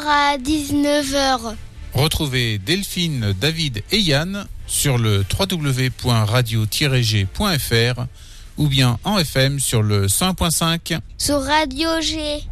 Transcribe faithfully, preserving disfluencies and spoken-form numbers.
À dix-neuf heures. Retrouvez Delphine, David et Yann sur le w w w point radio tiret g point f r ou bien en F M sur le cent un point cinq. Sur Radio G.